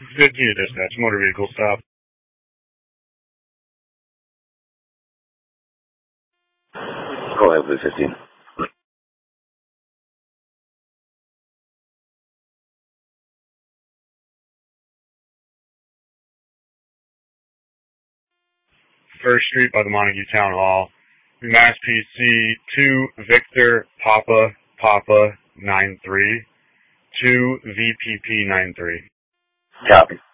Good to dispatch. Motor vehicle stop. Go ahead, please, 15. First Street by the Montague Town Hall. Mass PC 2 Victor Papa 93 2 VPP 93. Copy.